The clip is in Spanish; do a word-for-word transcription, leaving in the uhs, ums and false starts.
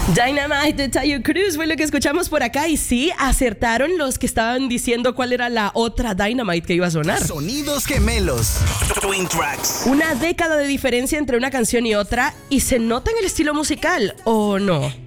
Dynamite de Taio Cruz fue lo que escuchamos por acá. Y sí, acertaron los que estaban diciendo cuál era la otra Dynamite que iba a sonar. Sonidos gemelos. Twin Tracks. Una década de diferencia entre una canción y otra, y se nota en el estilo musical, ¿o no?